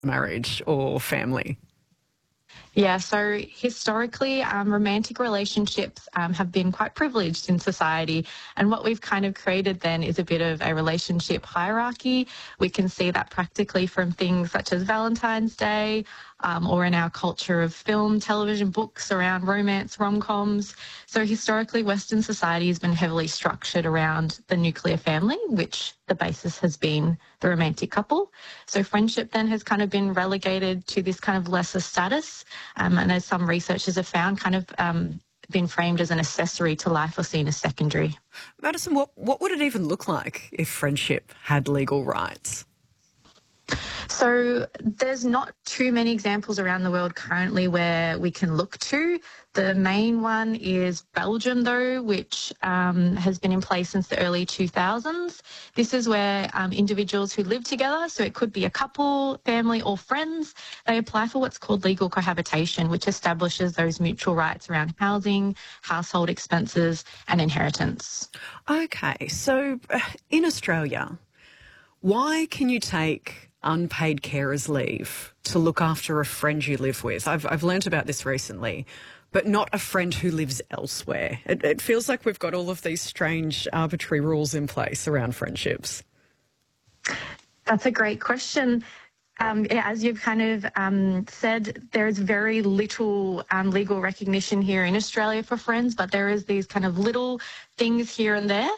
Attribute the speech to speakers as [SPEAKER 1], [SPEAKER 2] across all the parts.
[SPEAKER 1] marriage or family?
[SPEAKER 2] Yeah, so historically, romantic relationships have been quite privileged in society. And what we've kind of created then is a bit of a relationship hierarchy. We can see that practically from things such as Valentine's Day, or in our culture of film, television, books around romance, rom-coms. So historically, Western society has been heavily structured around the nuclear family, which the basis has been the romantic couple. So friendship then has kind of been relegated to this kind of lesser status. And as some researchers have found, kind of been framed as an accessory to life or seen as secondary.
[SPEAKER 1] Madison, what would it even look like if friendship had legal rights?
[SPEAKER 2] So there's not too many examples around the world currently where we can look to. The main one is Belgium, though, which has been in place since the early 2000s. This is where individuals who live together, so it could be a couple, family or friends, they apply for what's called legal cohabitation, which establishes those mutual rights around housing, household expenses and inheritance.
[SPEAKER 1] Okay, so in Australia, why can you take unpaid carers leave to look after a friend you live with? I've learnt about this recently, but not a friend who lives elsewhere. It feels like we've got all of these strange arbitrary rules in place around friendships.
[SPEAKER 2] That's a great question. As you've kind of said, there is very little legal recognition here in Australia for friends, but there is these kind of little things here and there.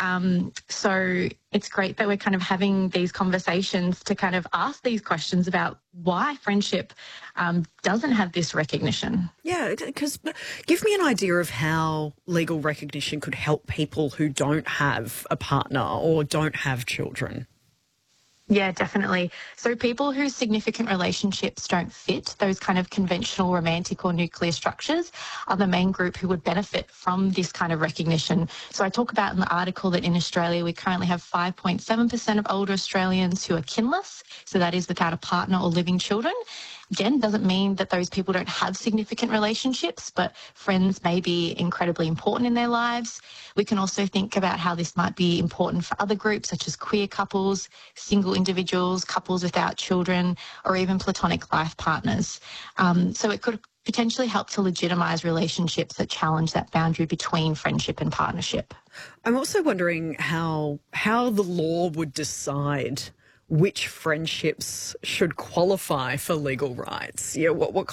[SPEAKER 2] So it's great that we're kind of having these conversations to kind of ask these questions about why friendship doesn't have this recognition.
[SPEAKER 1] Yeah, because give me an idea of how legal recognition could help people who don't have a partner or don't have children.
[SPEAKER 2] Yeah, definitely. So people whose significant relationships don't fit those kind of conventional romantic or nuclear structures are the main group who would benefit from this kind of recognition. So I talk about in the article that in Australia we currently have 5.7% of older Australians who are kinless, so that is without a partner or living children. Again, doesn't mean that those people don't have significant relationships, but friends may be incredibly important in their lives. We can also think about how this might be important for other groups, such as queer couples, single individuals, couples without children, or even platonic life partners. So it could potentially help to legitimise relationships that challenge that boundary between friendship and partnership.
[SPEAKER 1] I'm also wondering how the law would decide which friendships should qualify for legal rights. Yeah, what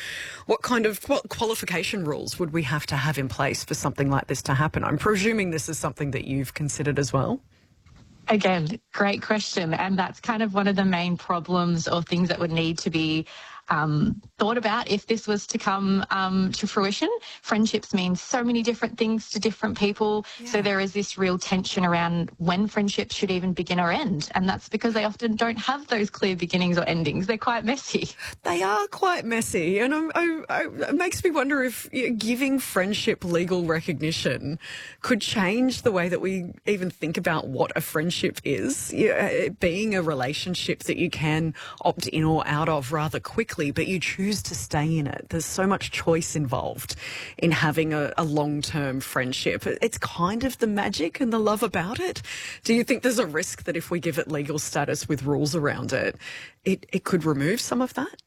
[SPEAKER 1] qualification rules would we have to have in place for something like this to happen? I'm presuming this is something that you've considered as well.
[SPEAKER 2] Again, great question. And that's kind of one of the main problems or things that would need to be thought about if this was to come to fruition. Friendships mean so many different things to different people. Yeah. So there is this real tension around when friendships should even begin or end. And that's because they often don't have those clear beginnings or endings. They're quite messy.
[SPEAKER 1] They are quite messy. And it makes me wonder if giving friendship legal recognition could change the way that we even think about what a friendship is. It being a relationship that you can opt in or out of rather quickly, but you choose to stay in it. There's so much choice involved in having a long-term friendship. It's kind of the magic and the love about it. Do you think there's a risk that if we give it legal status with rules around it, it could remove some of that?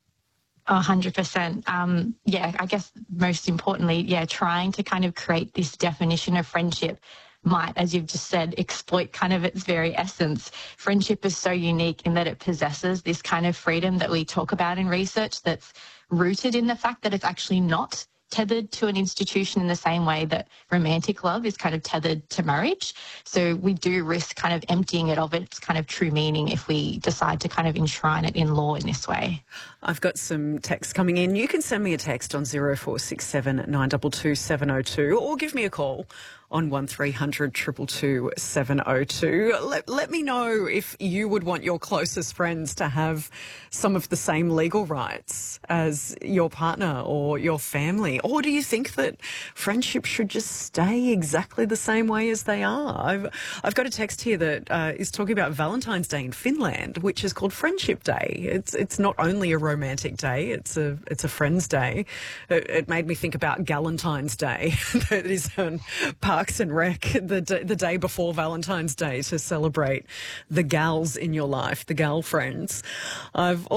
[SPEAKER 2] 100%. Yeah, I guess most importantly, trying to kind of create this definition of friendship might, as you've just said, exploit kind of its very essence. Friendship is so unique in that it possesses this kind of freedom that we talk about in research that's rooted in the fact that it's actually not tethered to an institution in the same way that romantic love is kind of tethered to marriage. So we do risk kind of emptying it of its kind of true meaning if we decide to kind of enshrine it in law in this way.
[SPEAKER 1] I've got some text coming in. You can send me a text on 0467 922 702 or give me a call on 1300 222 702. Let me know if you would want your closest friends to have some of the same legal rights as your partner or your family. Or do you think that friendships should just stay exactly the same way as they are? I've got a text here that is talking about Valentine's Day in Finland, which is called Friendship Day. It's not only a romantic day, it's a Friends Day. It made me think about Galentine's Day that is on Parks and Rec the day before Valentine's Day to celebrate the gals in your life, the gal friends. I've